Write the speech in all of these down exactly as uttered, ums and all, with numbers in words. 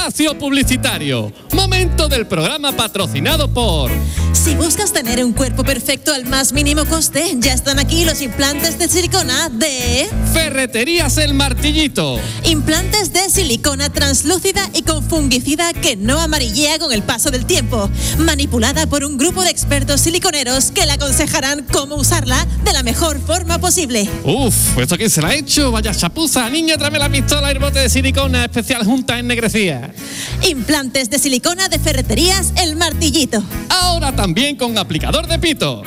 Espacio publicitario. Momento del programa patrocinado por... Si buscas tener un cuerpo perfecto al más mínimo coste, ya están aquí los implantes de silicona de... Ferreterías El Martillito. Implantes de silicona translúcida y con fungicida que no amarillea con el paso del tiempo. Manipulada por un grupo de expertos siliconeros que le aconsejarán cómo usarla de la mejor forma posible. Uf, ¿esto quién se la ha hecho? Vaya chapuza. Niña, tráeme la pistola y el bote de silicona especial junta ennegrecida. Implantes de silicona de Ferreterías El Martillito. Ahora también con aplicador de pito.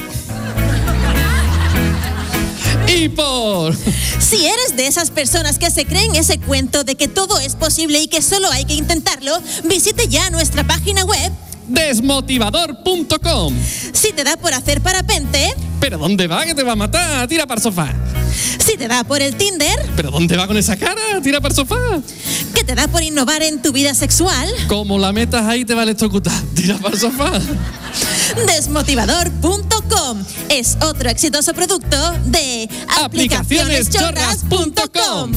Y por... Si eres de esas personas que se creen ese cuento de que todo es posible y que solo hay que intentarlo, visite ya nuestra página web desmotivador punto com. Si te da por hacer parapente... ¿Pero dónde va? Que te va a matar. Tira para el sofá. Si te da por el Tinder... ¿Pero dónde va con esa cara? Tira para el sofá. ¿Que te da por innovar en tu vida sexual? Como la metas ahí te va a electrocutar. Tira para el sofá. desmotivador punto com es otro exitoso producto de aplicaciones chorras punto com.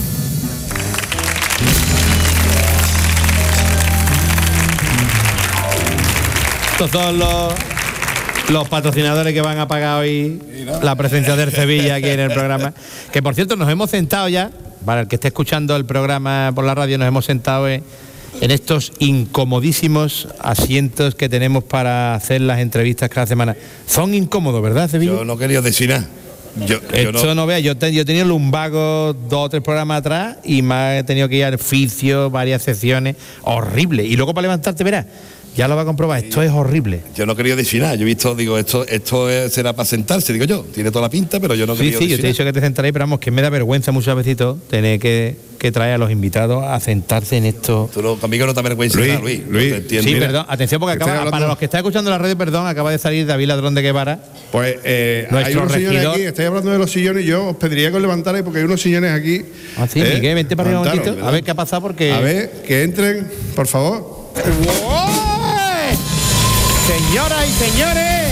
Estos son los, los patrocinadores que van a pagar hoy la presencia del Sevilla aquí en el programa. Que por cierto, nos hemos sentado ya, para el que esté escuchando el programa por la radio, nos hemos sentado en, en estos incomodísimos asientos que tenemos para hacer las entrevistas cada semana. Son incómodos, ¿verdad, Sevilla? Yo no quería decir nada. Yo, Esto yo no, no veas, yo, te, yo he tenido lumbago dos o tres programas atrás y me he tenido que ir al fisio, varias secciones, horrible. Y luego para levantarte, verás, ya lo va a comprobar, esto es horrible. yo no quería decir nada. Yo he visto, digo, esto esto es, será para sentarse, digo yo. Tiene toda la pinta, pero yo no Sí, quería sí, decir yo te he dicho que te sentaré, pero vamos, que me da vergüenza muchas veces tener que, que traer a los invitados a sentarse en esto. Tú no, conmigo no te avergüenza Luis, nada, Luis. no Luis, te entiendo. Sí, Mira, perdón, atención porque Estoy acaba, hablando- para los que están escuchando la radio, perdón, acaba de salir David Ladrón de Guevara. Pues eh, hay Nuestro unos sillones regidor. aquí, estáis hablando de los sillones y yo os pediría que os levantarais porque hay unos sillones aquí. Así, ¿eh? Miguel, vente para arriba un Levantaros, momentito, a ver qué ha pasado porque... A ver, que entren, por favor. ¡Uy! Señoras y señores,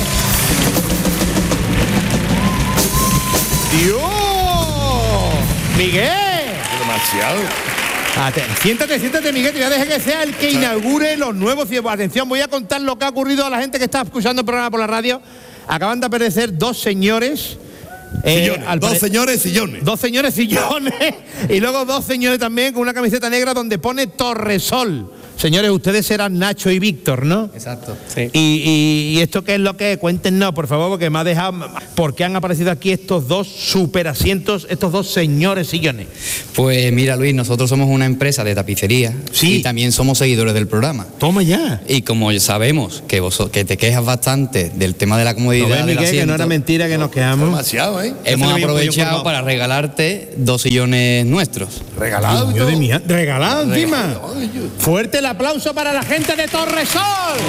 ¡Dios! ¡Miguel! demasiado. Ate- siéntate, siéntate, Miguel, te voy a dejar que sea el que inaugure los nuevos cielos. Atención, voy a contar lo que ha ocurrido a la gente que está escuchando el programa por la radio. Acaban de aparecer dos señores. eh, Sillones, al dos pare- señores sillones. Dos señores sillones y luego dos señores también con una camiseta negra donde pone Torresol. Señores, ustedes serán Nacho y Víctor, ¿no? Exacto. Y, y, y esto qué es lo que es, cuéntenos, por favor, porque me ha dejado. ¿Por qué han aparecido aquí estos dos super asientos, estos dos señores sillones? Pues mira, Luis, nosotros somos una empresa de tapicería Sí. y también somos seguidores del programa. Toma ya. Y como sabemos que vos que te quejas bastante del tema de la comodidad ¿No ves, del Miguel, que no asiento, era mentira que nos quedamos? Demasiado, ¿eh? hemos Ya se le veía un pollo aprovechado colgado. para regalarte dos sillones nuestros. Regalado. y Dios de todo. mi a- regalado encima. Ay, yo- Fuerte el aplauso para la gente de Torresol.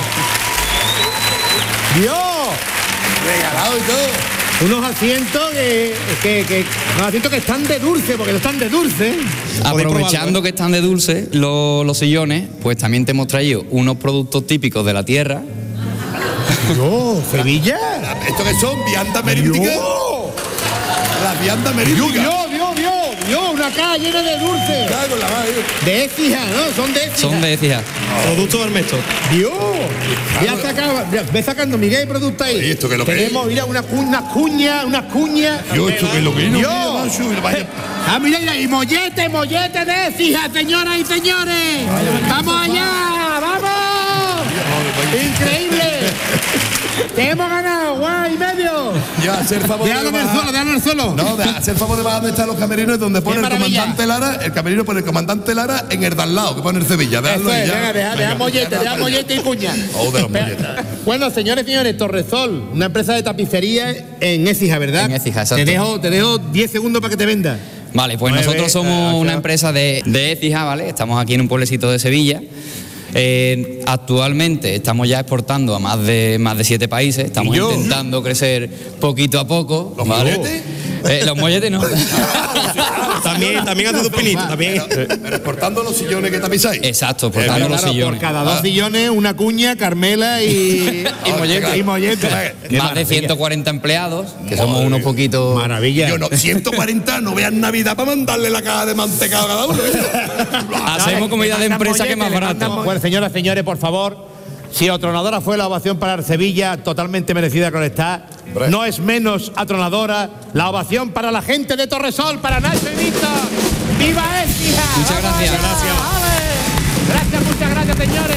Dios. Regalado y todo. Unos asientos que, que, que unos asientos que están de dulce, porque no están de dulce. Aprovechando que están de dulce los, los sillones, pues también te hemos traído unos productos típicos de la tierra. Yo, Sevilla. ¿Esto qué son? ¿Viandas meríndicas? Yo. Las viandas Dios, meríndicas. Dios, Dios, Dios, Dios, una caja llena de dulce. Cago en la madre. De Écija, ¿no? Son de Écija. Son de Écija. Producto Hermesto. Dios. Ya sacaba, ya, ve sacando Miguel producto ahí. ¿Y esto qué es lo que Tenemos, es? mira, unas cu- unas cuñas, unas cuñas. Yo, esto que es lo que es. Dios. Mira, macho, vaya- Ah, mira, mira, y mollete, mollete de Écija, señoras y señores. ¡Vamos allá! ¡Vamos! ¡Increíble! ¡Te hemos ganado! ¡Guay, y medio! Ya, hacer favor de Déjalo en el bajar- suelo, déjalo en el suelo. No, de hacer favor de bajar donde están los camerinos, donde pone ¡Qué el maravilla! comandante Lara, el camerino pone el comandante Lara en el de al lado, que pone el Sevilla. Déjalo Eso ahí es, ya. venga, deja, deja Venga, mollete, ya, deja ya, mollete y cuña. Oh, de los molletes. Bueno, señores y señores, Torresol, una empresa de tapicería en Écija, ¿verdad? En Écija, exacto. Te dejo, te dejo diez segundos para que te venda. Vale, pues Nueve, nosotros somos ocho. una empresa de, de Écija, ¿vale? Estamos aquí en un pueblecito de Sevilla. Eh, actualmente estamos ya exportando a más de más de siete países. Estamos ¿Y yo? intentando crecer poquito a poco. ¿Los ¿vale? molletes? Eh, los molletes no. También, también hace dos pinitos, también. Pero exportando los sillones que tapizáis. Exacto, Eh, exportando Claro, los claro, sillones. por cada dos sillones, una cuña, Carmela y, Y mollete. y mollete. Qué Más de maravilla. ciento cuarenta empleados, que somos Madre unos mía. poquitos. Maravilla. Yo no, ciento cuarenta, no vean Navidad para mandarle la caja de mantecado a cada uno. ¿eh? Hacemos, Somos comida de empresa que es más barato. Bueno, señoras, señores, por favor, si atronadora fue la ovación para el Sevilla, totalmente merecida con está, no es menos atronadora la ovación para la gente de Torresol, para Nacho y Víctor. ¡Viva Écija! Muchas gracias. Gracias. Gracias, muchas gracias, señores.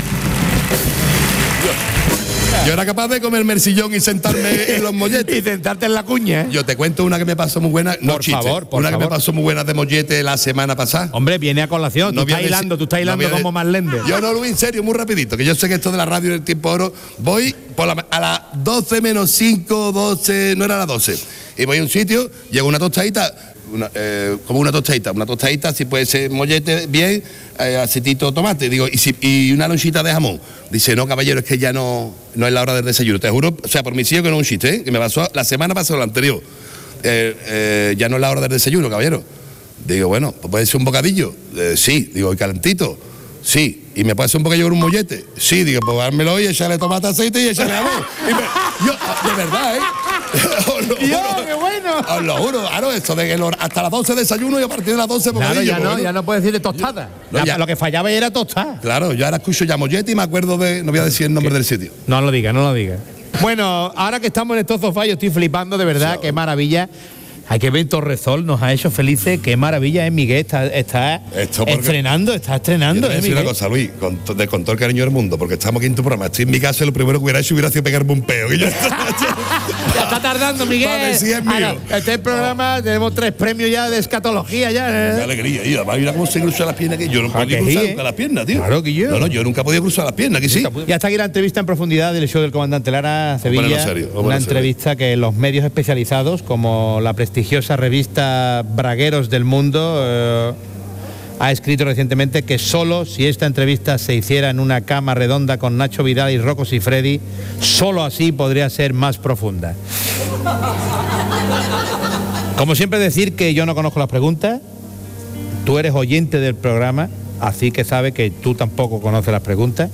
Yo era capaz de comerme el sillón y sentarme en los molletes. Y sentarte en la cuña, ¿eh? Yo te cuento una que me pasó muy buena. No Por chiste, favor, por Una favor. que me pasó muy buena de mollete la semana pasada. Hombre, viene a colación. No tú voy a estás decir- hilando, tú estás no hilando voy a como de- Marlende. Yo no, Luis, en serio, muy rapidito, que yo sé que esto de la radio del tiempo oro, voy por la, a las doce menos cinco, doce, no era las doce, y voy a un sitio, llego una tostadita, una, eh, como una tostadita, una tostadita, si puede ser mollete, bien, eh, aceitito, tomate, digo, y, si, y una lonchita de jamón. Dice, no, caballero, es que ya no, no es la hora del desayuno, te juro, o sea, por mis hijos que no es un chiste, ¿eh? Que me pasó la semana pasada, la anterior, eh, eh, ya no es la hora del desayuno, caballero. Digo, bueno, pues puede ser un bocadillo, eh, sí, digo, y calentito, sí. ¿Y me puede hacer un bocadillo con un mollete? Sí, digo, pues dármelo y echarle tomate, aceite y echarle jamón. Y me- yo, de verdad, ¿eh? Os lo Dios, juro. qué bueno. Os lo juro, claro, esto de que lo- hasta las doce desayuno y a partir de las doce Claro, bocadillo. ya pues no, bueno. ya no puedes decir de tostada. No, Ya- ya. Lo que fallaba era tostada. Claro, yo ahora escucho ya mollete y me acuerdo de, no voy a decir el nombre del sitio. No lo diga, no lo diga. Bueno, ahora que estamos en estos sofás, yo estoy flipando, de verdad, qué maravilla. Hay que ver, Torresol nos ha hecho felices, qué maravilla es Miguel, está, está Esto porque- estrenando, está Yo estrenando, te voy a ¿eh, decir una Miguel? cosa, Luis, con, to- de, con todo el cariño del mundo, porque estamos aquí en tu programa. Estoy en mi casa y lo primero que hubiera hecho hubiera sido pegarme un peo. Que yo- Ya está tardando, Miguel. Para ver si es mío. Ahora, este es el programa, tenemos tres premios ya de escatología ya, Qué ¿eh? alegría, tío. Además, mira cómo se cruzan las piernas, que yo no Ah, podía que cruzar sí, nunca ¿eh? las piernas, tío. Claro que yo. No, no, yo nunca podía cruzar las piernas, que sí. Ya está aquí la entrevista en profundidad del show del comandante Lara Sevilla. ponerlo serio, vamos a Una ponerlo serio. entrevista que los medios especializados, como la prestigiosa revista Bragueros del Mundo, eh, ha escrito recientemente que solo si esta entrevista se hiciera en una cama redonda con Nacho Vidal y Rocco Siffredi, solo así podría ser más profunda. Como siempre, decir que yo no conozco las preguntas, tú eres oyente del programa, así que sabes que tú tampoco conoces las preguntas.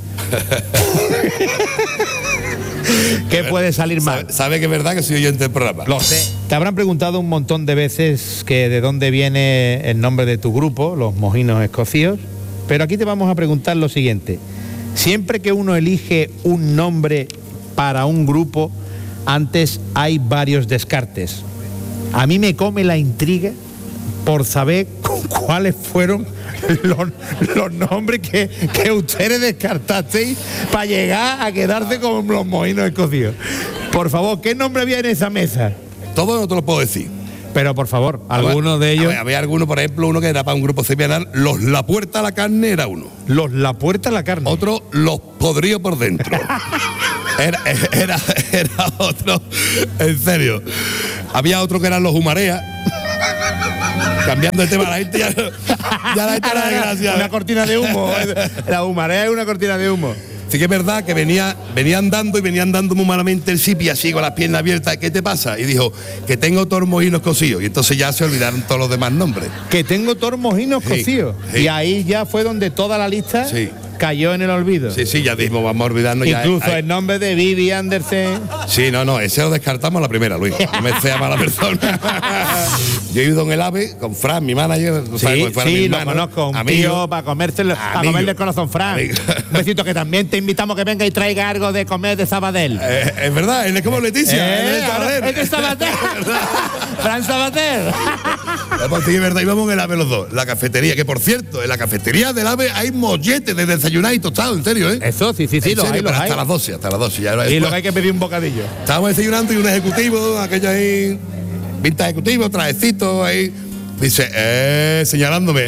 ¿Qué puede salir mal? Sabe, sabe que es verdad que soy oyente del programa. Lo sé. Te habrán preguntado un montón de veces que de dónde viene el nombre de tu grupo, los Mojinos Escocíos, pero aquí te vamos a preguntar lo siguiente. Siempre que uno elige un nombre para un grupo, antes hay varios descartes. A mí me come la intriga por saber cuáles fueron los, los nombres que, que ustedes descartasteis para llegar a quedarse con los Mojinos Escocíos. Por favor, ¿qué nombre había en esa mesa? Todo no te lo puedo decir. Pero por favor, algunos de ellos. Había, había algunos, por ejemplo, uno que era para un grupo sevillano, los La Puerta a la Carne era uno. Los La Puerta a la Carne. Otro, los Podríos por dentro. Era, era, era otro, en serio. Había otro que eran los Humarea. Cambiando el tema, la gente ya, ya la gente era desgraciada. Una cortina de humo. La humarea es una cortina de humo. Sí que es verdad que venía, venía andando y venía andando muy malamente el Sipi, así con las piernas abiertas. ¿Qué te pasa? Y dijo, que tengo todos los mojinos cocidos. Y entonces ya se olvidaron todos los demás nombres. Que tengo todos mojinos Sí, cocidos. sí. Y ahí ya fue donde toda la lista Sí. cayó en el olvido. Sí, sí, ya dijimos, vamos a olvidarnos ya. Incluso Ay, el nombre de Vivi Andersen. Sí, no, no, ese lo descartamos a la primera, Luis. No me sea mala persona. Yo he ido en el AVE con Fran, mi manager. tú sabes, Sí, como si fuera mi sí, lo hermano, conozco. Un amigo. tío para comérselo, para Amigo. comerle el corazón, Fran. Amigo. Un besito, que también te invitamos que venga y traiga algo de comer de Sabadell. Eh, es verdad, él es como Leticia. él Eh, es Sabater. es de Sabater. Fran Sabater. Pues sí, es verdad, íbamos en el AVE los dos. La cafetería, que por cierto, en la cafetería del AVE hay molletes de desayunar y tostado, en serio, ¿eh? Eso, sí, sí, sí, En los serio, hay, los pero hay. hasta las doce, hasta las doce. Ya, Y luego hay que pedir un bocadillo. Estábamos desayunando y un ejecutivo, aquello ahí, pinta ejecutivo, trajecito ahí, dice, eh, señalándome,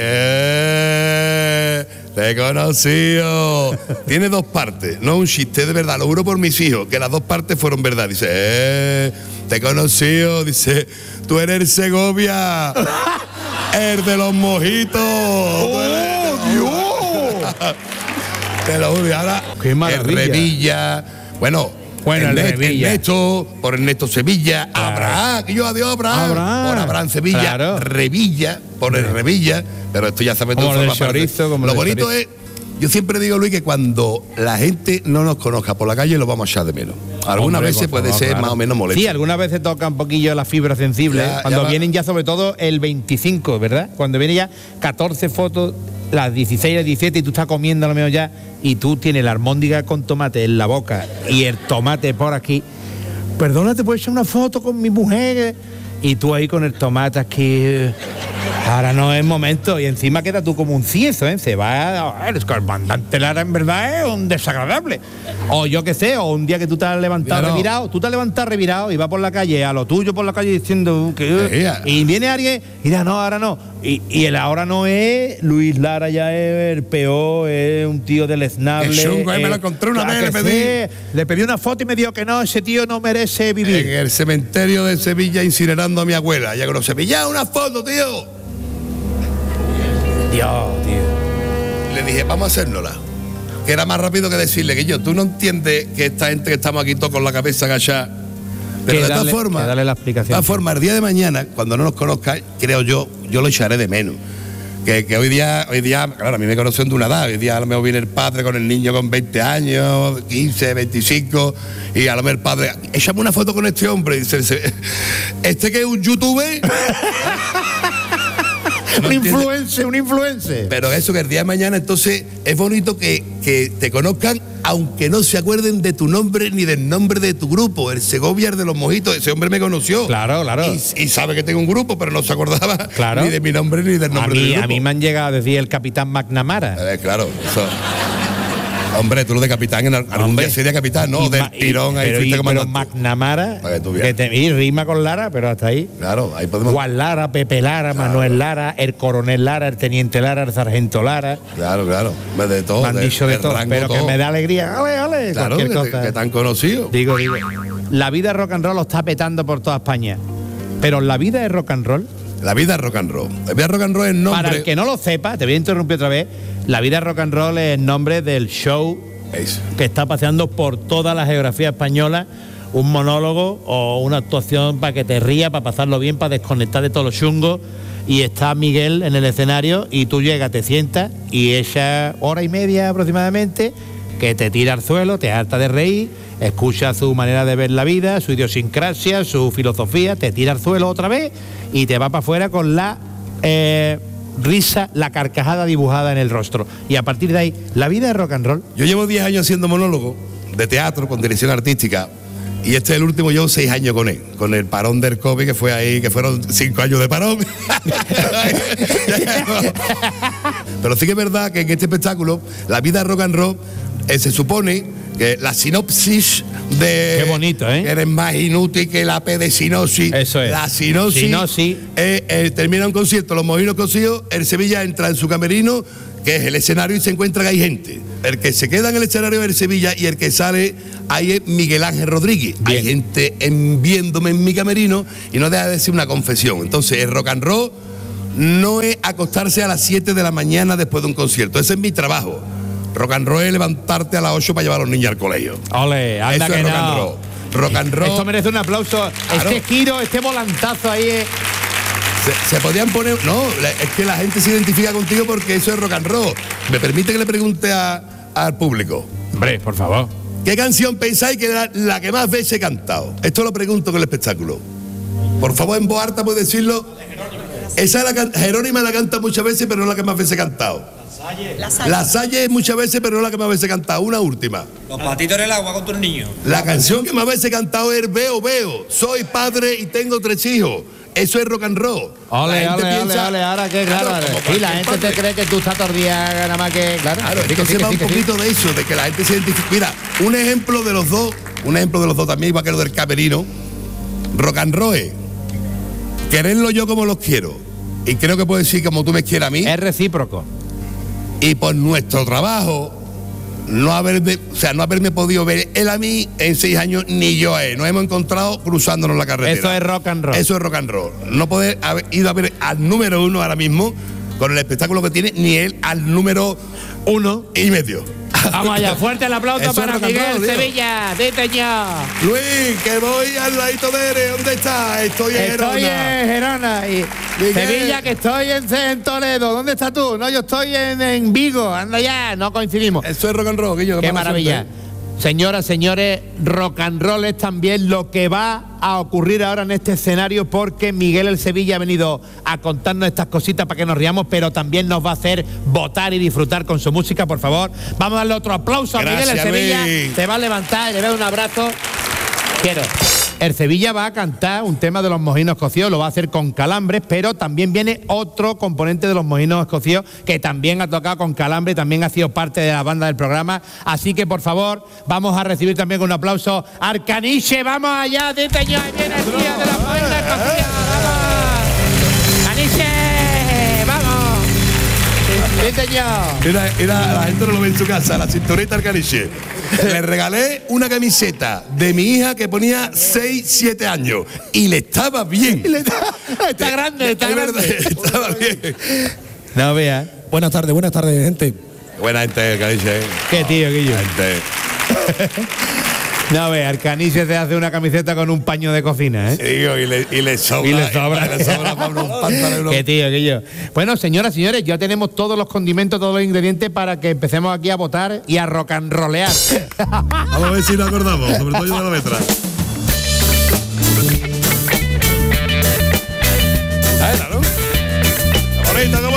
eh, te he conocido. Tiene dos partes, no un chiste, de verdad, lo juro por mis hijos, que las dos partes fueron verdad. Dice, eh, te he conocido, dice, tú eres el Segovia, el de los mojitos. ¡Oh, Dios! Te lo juro, y ahora ¡Qué maravilla! el Revilla, bueno, Bueno, el Ernesto, Revilla. Ernesto, por Ernesto Sevilla, Claro. Abraham, que yo adiós Abraham, Abraham. por Abraham Sevilla, Claro. Revilla, por el Revilla, pero esto ya sabes Como todo lo del forma parte. chorizo, como Lo lo del bonito es, yo siempre digo, Luis, que cuando la gente no nos conozca por la calle lo vamos a echar de menos. Algunas Hombre, veces por puede favor, ser claro. más o menos molesto. Sí, algunas veces toca un poquillo la fibra sensible. Ya, cuando ya va. vienen ya, sobre todo, el veinticinco, ¿verdad? Cuando vienen ya catorce fotos las dieciséis, las diecisiete y tú estás comiendo a lo mejor ya y tú tienes la almóndiga con tomate en la boca y el tomate por aquí. Perdona, ¿te puedo echar una foto con mi mujer? Y tú ahí con el tomate aquí. Ahora no es momento. Y encima queda tú como un ciezo, ¿eh? Se va. El comandante Lara en verdad es un desagradable. O yo qué sé, o un día que tú te has levantado Claro. revirado, tú te has levantado revirado y vas por la calle, a lo tuyo por la calle diciendo que. Sí. Y viene alguien y dice, no, ahora no. Y, y el ahora no es Luis Lara, ya es el peor, es un tío deleznable. Qué chungo, ahí me lo eh, encontré una claro vez, que le pedí. sí. Le pedí una foto y me dijo que no, ese tío no merece En vivir. el cementerio de Sevilla incinerando a mi abuela. Ya con los Sevilla, una foto, tío. Dios, tío. Le dije, vamos a hacérnosla. Que era más rápido que decirle que yo, tú no entiendes que esta gente que estamos aquí todos con la cabeza agachada. Pero Que de todas darle- formas, que darle la explicación. de todas formas, el día de mañana, cuando no nos conozca, creo yo, yo lo echaré de menos. Que, que hoy día, hoy día, claro, a mí me conocen de una edad. Hoy día a lo mejor viene el padre con el niño con veinte años, quince, veinticinco, y a lo mejor el padre, échame una foto con este hombre. Y dice, este que es un youtuber. No un entiende. influencer, un influencer. Pero eso que el día de mañana, entonces, es bonito que, que te conozcan, aunque no se acuerden de tu nombre ni del nombre de tu grupo. El Segovia, el de los mojitos, ese hombre me conoció. Claro, claro. Y, y sabe que tengo un grupo, pero no se acordaba Claro. ni de mi nombre ni del A nombre mí, del a grupo. mí me han llegado a decir el capitán McNamara. Eh, claro, eso. Hombre, tú lo de capitán, en algún Hombre. día sería capitán, ¿no? Y Del ma- y- tirón, ahí pero, fuiste y- pero comandante. McNamara, Para que tú veas. que te, y rima con Lara, pero hasta ahí. Claro, ahí podemos. Juan Lara, Pepe Lara, Manuel Lara, el coronel Lara, el teniente Lara, el sargento Lara. Claro, claro. De todo. Me han de- dicho de del todo, rango pero que todo. me da alegría. Ale, ale, Claro, que, cualquier te- cosa. que tan conocido. Digo, digo. La vida rock and roll lo está petando por toda España. Pero la vida es rock and roll. La vida es rock and roll. La vida rock and roll es nombre. Para el que no lo sepa, te voy a interrumpir otra vez. La vida rock and roll es el nombre del show Eso. que está paseando por toda la geografía española, un monólogo o una actuación para que te rías, para pasarlo bien, para desconectar de todos los chungos. Y está Miguel en el escenario y tú llegas, te sientas y ella hora y media aproximadamente que te tira al suelo, te harta de reír, escucha su manera de ver la vida, su idiosincrasia, su filosofía, te tira al suelo otra vez y te va para afuera con la eh, risa, la carcajada dibujada en el rostro. Y a partir de ahí, la vida es rock and roll. Yo llevo diez años haciendo monólogo de teatro con dirección artística y este es el último, llevo seis años con él, con el parón del COVID que fue ahí, que fueron cinco años de parón. Pero sí que es verdad que en este espectáculo, la vida rock and roll, eh, se supone que la sinopsis de... Qué bonito, ¿eh? Que eres más inútil que la P de sinosis. Eso es. La sinopsis. Sinosis. eh, eh, termina un concierto, los mojinos cocidos, el Sevilla entra en su camerino, que es el escenario, y se encuentra que hay gente. El que se queda en el escenario es el Sevilla y el que sale ahí es Miguel Ángel Rodríguez. Bien. Hay gente en- viéndome en mi camerino y no deja de decir una confesión. Entonces, el rock and roll no es acostarse a las siete de la mañana después de un concierto. Ese es mi trabajo. Rock and roll es levantarte a las ocho para llevar a los niños al colegio. Ole, anda Eso que es rock no. and roll. Rock and roll. Esto merece un aplauso. Claro. Este giro, este volantazo ahí es... Se, se podían poner. No, la- es que la gente se identifica contigo porque eso es rock and roll. ¿Me permite que le pregunte a- al público? Hombre, por favor. ¿Qué canción pensáis que era la que más veces he cantado? Esto lo pregunto con el espectáculo. Por favor, en voz alta puedes decirlo. Esa es la can- Jerónima la canta muchas veces, pero no la que más veces he cantado. La Salle. La Salle muchas veces, pero no la que más veces he cantado. Una última. Los patitos en el agua con tus niños. La canción que más veces he cantado es Veo, Veo. Soy padre y tengo tres hijos. Eso es rock and roll. Ole, La gente ole, ole, piensa- ole, ahora qué Claro, claro. como Y la cualquier gente te padre. cree que tú estás todo el día nada más que. Claro, Claro, sí, que entonces sí, que va sí, un que sí. poquito de eso, de que la gente se identifica. Mira, un ejemplo de los dos, un ejemplo de los dos también, igual que lo del camerino, rock and roll es quererlo yo como los quiero. Y creo que puedo decir como tú me quieras a mí. Es recíproco. Y por nuestro trabajo, no haberme, o sea, no haberme podido ver él a mí en seis años, ni yo a él. Nos hemos encontrado cruzándonos la carretera. Eso es rock and roll. Eso es rock and roll. No poder haber ido a ver al número uno ahora mismo, con el espectáculo que tiene, ni él al número Uno. y medio. Vamos allá, fuerte el aplauso Eso es para rock and Miguel roll, tío. Sevilla, sí, señor. Luis, que voy al ladito de él. ¿Dónde estás? Estoy en Estoy Gerona. en Gerona y Miguel. Sevilla, que estoy en, en Toledo. ¿Dónde estás tú? No, yo estoy en, en Vigo. Anda ya, no coincidimos. Eso es rock and roll, Guillo. Qué mala maravilla. suerte. Señoras, señores, rock and roll es también lo que va a ocurrir ahora en este escenario, porque Miguel el Sevilla ha venido a contarnos estas cositas para que nos riamos, pero también nos va a hacer votar y disfrutar con su música. Por favor, vamos a darle otro aplauso a Miguel el Sevilla. Luis. Te va a levantar, le doy un abrazo. Quiero. El Sevilla va a cantar un tema de los mojinos cocidos, lo va a hacer con calambres, pero también viene otro componente de los mojinos cocidos que también ha tocado con calambre, también ha sido parte de la banda del programa. Así que, por favor, vamos a recibir también con un aplauso a Arcaniche. ¡Vamos allá, Diteño! ¡Ahí viene el tío de los mojinos cocidos! ¡Vamos! ¡Caniche! ¡Vamos! Diteño. Mira, mira, la gente no lo ve en su casa, la cinturita Arcaniche. Le regalé una camiseta de mi hija que ponía seis, siete años y le estaba bien. Le está, está grande, está Es grande. verdad, estaba bien. No veas. Buenas tardes, buenas tardes, gente. Buena gente, Arcaniche. Qué tío, Guillo. Gente. No veas, Arcaniche se hace una camiseta con un paño de cocina, ¿eh? Digo, y, le, y le sobra. Y le sobra. le sobra para un pantalón. Qué tío, qué yo. Bueno, señoras y señores, ya tenemos todos los condimentos, todos los ingredientes para que empecemos aquí a votar y a rock and rollear. Vamos a ver si nos acordamos, sobre todo yo de la letra. Ahí está, ¿no? Qué bonito, qué